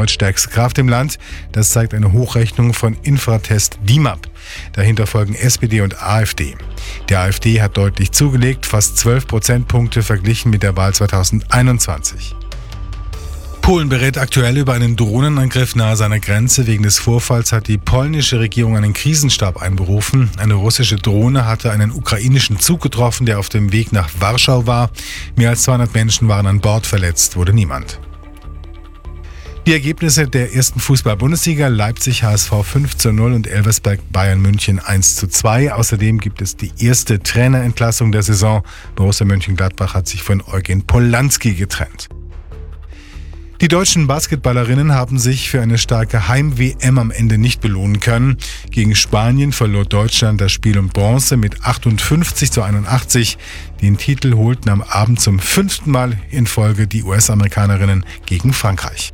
erneut stärkste Kraft im Land. Das zeigt eine Hochrechnung von Infratest DIMAP. Dahinter folgen SPD und AfD. Die AfD hat deutlich zugelegt, fast 12 Prozentpunkte verglichen mit der Wahl 2021. Polen berät aktuell über einen Drohnenangriff nahe seiner Grenze. Wegen des Vorfalls hat die polnische Regierung einen Krisenstab einberufen. Eine russische Drohne hatte einen ukrainischen Zug getroffen, der auf dem Weg nach Warschau war. Mehr als 200 Menschen waren an Bord, verletzt wurde niemand. Die Ergebnisse der ersten Fußball-Bundesliga: Leipzig HSV 5:0 und Elversberg Bayern München 1:2. Außerdem gibt es die erste Trainerentlassung der Saison. Borussia Mönchengladbach hat sich von Eugen Polanski getrennt. Die deutschen Basketballerinnen haben sich für eine starke Heim-WM am Ende nicht belohnen können. Gegen Spanien verlor Deutschland das Spiel um Bronze mit 58:81. Den Titel holten am Abend zum 5. Mal in Folge die US-Amerikanerinnen gegen Frankreich.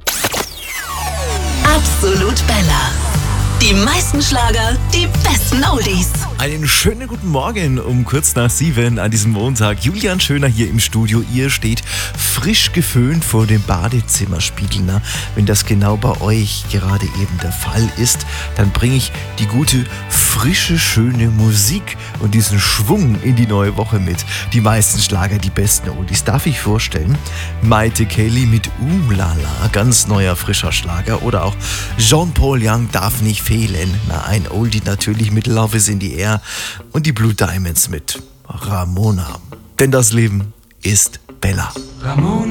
Absolut Bella. Die meisten Schlager, die besten Oldies. Einen schönen guten Morgen um kurz nach 7 an diesem Montag. Julian Schöner hier im Studio. Ihr steht frisch geföhnt vor dem Badezimmerspiegel. Na, wenn das genau bei euch gerade eben der Fall ist, dann bringe ich die gute, frische, schöne Musik und diesen Schwung in die neue Woche mit. Die meisten Schlager, die besten Oldies. Darf ich vorstellen? Maite Kelly mit Lala, ganz neuer, frischer Schlager. Oder auch Jean-Paul Young darf nicht fehlen. Na, ein Oldie natürlich mit Love is in the Air und die Blue Diamonds mit Ramona. Denn das Leben ist Bella. Ramona.